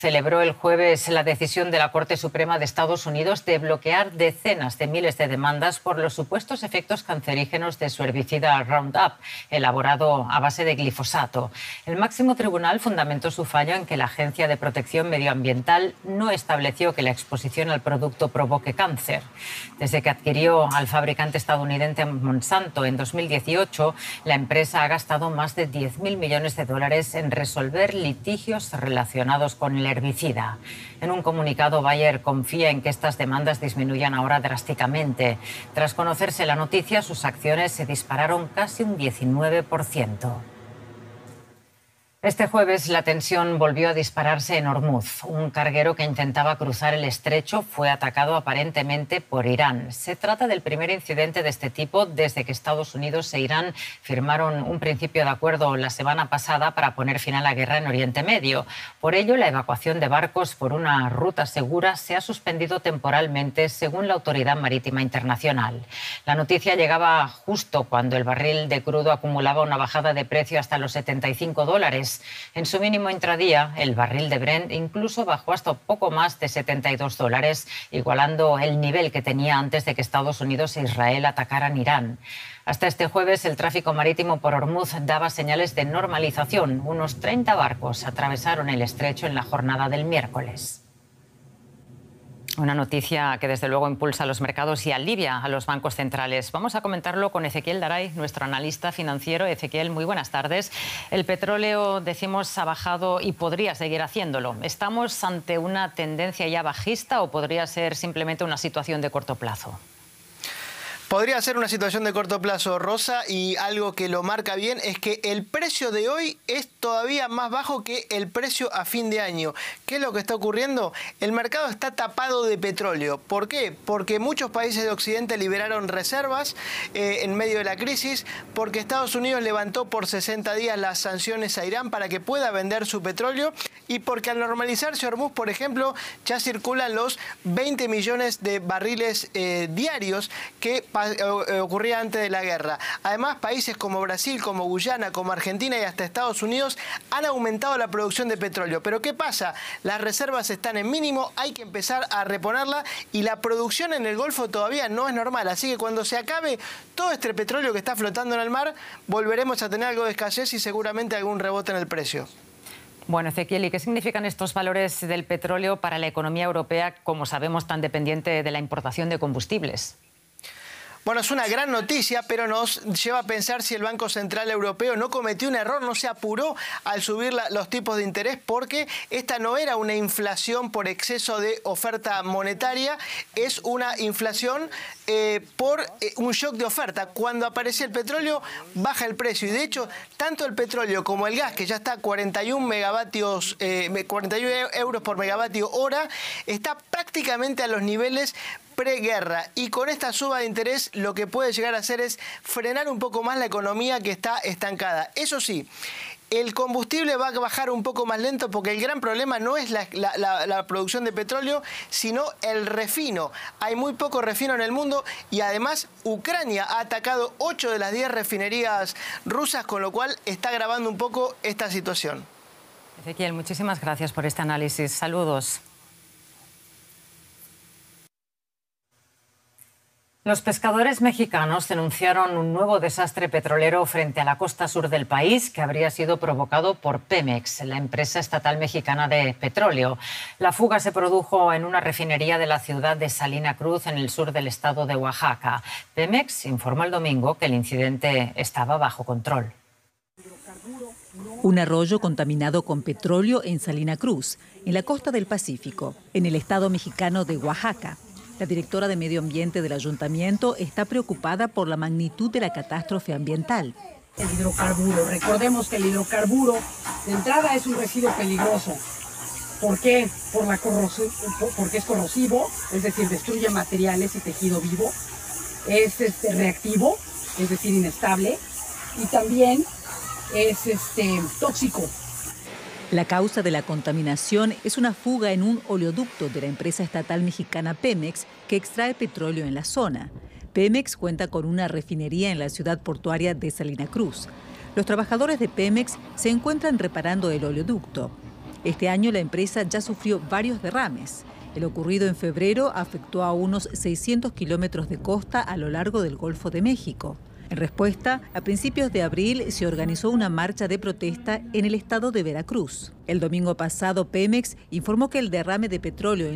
Celebró el jueves la decisión de la Corte Suprema de Estados Unidos de bloquear decenas de miles de demandas por los supuestos efectos cancerígenos de su herbicida Roundup, elaborado a base de glifosato. El máximo tribunal fundamentó su fallo en que la Agencia de Protección Medioambiental no estableció que la exposición al producto provoque cáncer. Desde que adquirió al fabricante estadounidense Monsanto en 2018, la empresa ha gastado más de 10.000 millones de dólares en resolver litigios relacionados con el herbicida. En un comunicado, Bayer confía en que estas demandas disminuyan ahora drásticamente. Tras conocerse la noticia, sus acciones se dispararon casi un 19%. Este jueves la tensión volvió a dispararse en Hormuz. Un carguero que intentaba cruzar el estrecho fue atacado aparentemente por Irán. Se trata del primer incidente de este tipo desde que Estados Unidos e Irán firmaron un principio de acuerdo la semana pasada para poner fin a la guerra en Oriente Medio. Por ello, la evacuación de barcos por una ruta segura se ha suspendido temporalmente, según la Autoridad Marítima Internacional. La noticia llegaba justo cuando el barril de crudo acumulaba una bajada de precio hasta los $75. En su mínimo intradía, el barril de Brent incluso bajó hasta poco más de $72, igualando el nivel que tenía antes de que Estados Unidos e Israel atacaran Irán. Hasta este jueves, el tráfico marítimo por Hormuz daba señales de normalización. Unos 30 barcos atravesaron el estrecho en la jornada del miércoles. Una noticia que desde luego impulsa a los mercados y alivia a los bancos centrales. Vamos a comentarlo con Ezequiel Daray, nuestro analista financiero. Ezequiel, muy buenas tardes. El petróleo, decimos, ha bajado y podría seguir haciéndolo. ¿Estamos ante una tendencia ya bajista o podría ser simplemente una situación de corto plazo? Podría ser una situación de corto plazo, Rosa, y algo que lo marca bien es que el precio de hoy es todavía más bajo que el precio a fin de año. ¿Qué es lo que está ocurriendo? El mercado está tapado de petróleo. ¿Por qué? Porque muchos países de Occidente liberaron reservas en medio de la crisis, porque Estados Unidos levantó por 60 días las sanciones a Irán para que pueda vender su petróleo y porque al normalizarse Hormuz, por ejemplo, ya circulan los 20 millones de barriles diarios que ocurría antes de la guerra. Además, países como Brasil, como Guyana, como Argentina y hasta Estados Unidos han aumentado la producción de petróleo. Pero ¿qué pasa? Las reservas están en mínimo, hay que empezar a reponerla y la producción en el Golfo todavía no es normal. Así que cuando se acabe todo este petróleo que está flotando en el mar, volveremos a tener algo de escasez y seguramente algún rebote en el precio. Bueno, Ezequiel, ¿y qué significan estos valores del petróleo para la economía europea, como sabemos, tan dependiente de la importación de combustibles? Bueno, es una gran noticia, pero nos lleva a pensar si el Banco Central Europeo no cometió un error, no se apuró al subir los tipos de interés, porque esta no era una inflación por exceso de oferta monetaria, es una inflación por un shock de oferta. Cuando aparece el petróleo, baja el precio. Y de hecho, tanto el petróleo como el gas, que ya está a 41 euros por megavatio hora, está prácticamente a los niveles preguerra, y con esta suba de interés lo que puede llegar a hacer es frenar un poco más la economía que está estancada. Eso sí, el combustible va a bajar un poco más lento porque el gran problema no es la producción de petróleo, sino el refino. Hay muy poco refino en el mundo y además Ucrania ha atacado 8 de las 10 refinerías rusas, con lo cual está agravando un poco esta situación. Ezequiel, muchísimas gracias por este análisis. Saludos. Los pescadores mexicanos denunciaron un nuevo desastre petrolero frente a la costa sur del país que habría sido provocado por Pemex, la empresa estatal mexicana de petróleo. La fuga se produjo en una refinería de la ciudad de Salina Cruz, en el sur del estado de Oaxaca. Pemex informó el domingo que el incidente estaba bajo control. Un arroyo contaminado con petróleo en Salina Cruz, en la costa del Pacífico, en el estado mexicano de Oaxaca. La directora de Medio Ambiente del ayuntamiento está preocupada por la magnitud de la catástrofe ambiental. El hidrocarburo. Recordemos que el hidrocarburo de entrada es un residuo peligroso. ¿Por qué? Porque es corrosivo, es decir, destruye materiales y tejido vivo. Es reactivo, es decir, inestable. Y también es tóxico. La causa de la contaminación es una fuga en un oleoducto de la empresa estatal mexicana Pemex, que extrae petróleo en la zona. Pemex cuenta con una refinería en la ciudad portuaria de Salina Cruz. Los trabajadores de Pemex se encuentran reparando el oleoducto. Este año la empresa ya sufrió varios derrames. El ocurrido en febrero afectó a unos 600 kilómetros de costa a lo largo del Golfo de México. En respuesta, a principios de abril se organizó una marcha de protesta en el estado de Veracruz. El domingo pasado, Pemex informó que el derrame de petróleo en